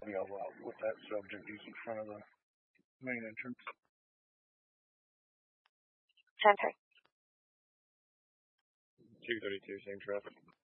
Y'all out with that subject. He's in front of the main entrance. 10-3. 232, same traffic.